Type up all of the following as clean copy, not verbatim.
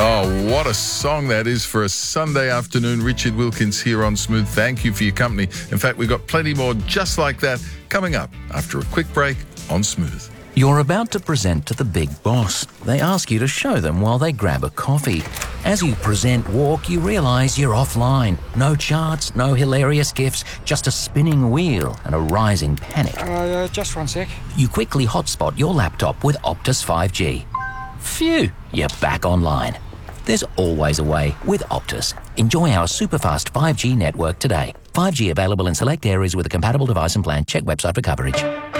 Oh, what a song that is for a Sunday afternoon. Richard Wilkins here on Smooth. Thank you for your company. In fact, we've got plenty more just like that coming up after a quick break on Smooth. You're about to present to the big boss. They ask you to show them while they grab a coffee. As you present walk, you realise you're offline. No charts, no hilarious gifs, just a spinning wheel and a rising panic. Just 1 sec. You quickly hotspot your laptop with Optus 5G. Phew, you're back online. There's always a way with Optus. Enjoy our super-fast 5G network today. 5G available in select areas with a compatible device and plan. Check website for coverage.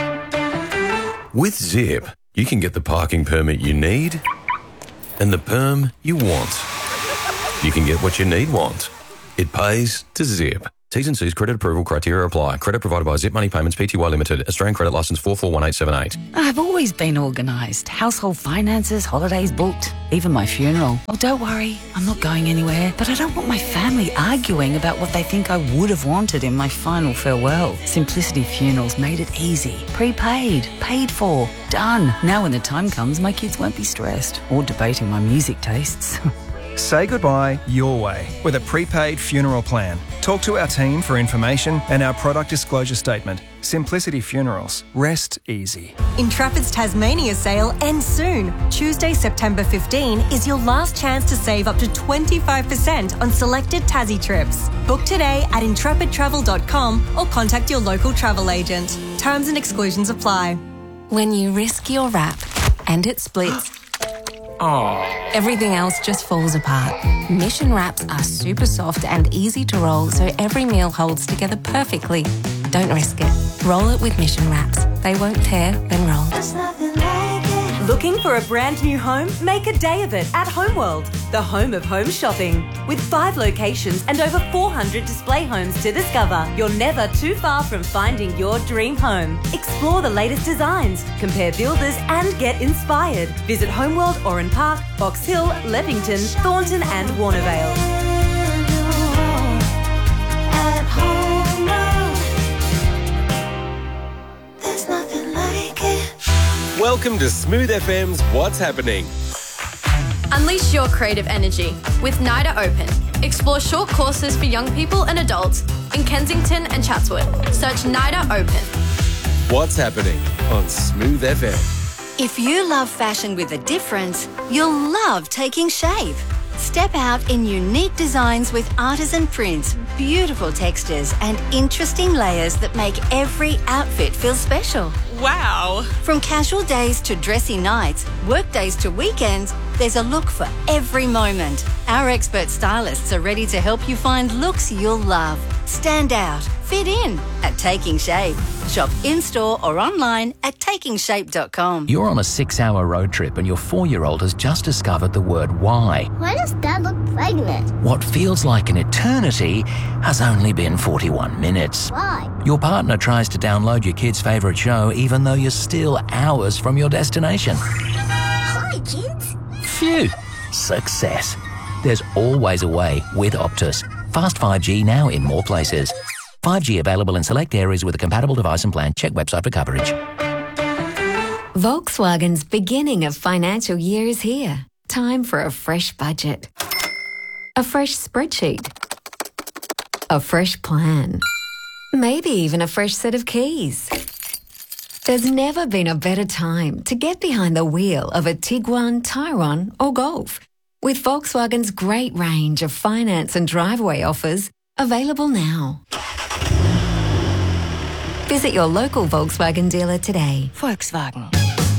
With Zip, you can get the parking permit you need and the perm you want. You can get what you want. It pays to Zip. T's and C's credit approval criteria apply. Credit provided by Zip Money Payments Pty Limited. Australian credit licence 441878. I've always been organised. Household finances, holidays booked, even my funeral. Oh, don't worry, I'm not going anywhere. But I don't want my family arguing about what they think I would have wanted in my final farewell. Simplicity Funerals made it easy. Prepaid, paid for, done. Now when the time comes, my kids won't be stressed or debating my music tastes. Say goodbye your way with a prepaid funeral plan. Talk to our team for information and our product disclosure statement. Simplicity Funerals. Rest easy. Intrepid's Tasmania sale ends soon. Tuesday, September 15 is your last chance to save up to 25% on selected Tassie trips. Book today at intrepidtravel.com or contact your local travel agent. Terms and exclusions apply. When you risk your wrap and it splits, everything else just falls apart. Mission wraps are super soft and easy to roll, so every meal holds together perfectly. Don't risk it. Roll it with Mission wraps. They won't tear, then roll. Looking for a brand new home? Make a day of it at Homeworld, the home of home shopping. With 5 locations and over 400 display homes to discover, you're never too far from finding your dream home. Explore the latest designs, compare builders and get inspired. Visit Homeworld Oran Park, Box Hill, Leppington, Thornton and Warnervale. Welcome to Smooth FM's What's Happening. Unleash your creative energy with NIDA Open. Explore short courses for young people and adults in Kensington and Chatswood. Search NIDA Open. What's Happening on Smooth FM. If you love fashion with a difference, you'll love Taking Shape. Step out in unique designs with artisan prints, beautiful textures and interesting layers that make every outfit feel special. Wow! From casual days to dressy nights, work days to weekends, there's a look for every moment. Our expert stylists are ready to help you find looks you'll love. Stand out, fit in at Taking Shape. Shop in-store or online at takingshape.com. You're on a 6-hour road trip and your 4-year-old has just discovered the word why. Why does Dad look pregnant? What feels like an eternity has only been 41 minutes. Why? Your partner tries to download your kid's favourite show even though you're still hours from your destination. Hi, kids. Phew. Success. There's always a way with Optus. Fast 5G now in more places. 5G available in select areas with a compatible device and plan. Check website for coverage. Volkswagen's beginning of financial year is here. Time for a fresh budget. A fresh spreadsheet. A fresh plan. Maybe even a fresh set of keys. There's never been a better time to get behind the wheel of a Tiguan, Tyrone or Golf. With Volkswagen's great range of finance and driveway offers available now. Visit your local Volkswagen dealer today. Volkswagen.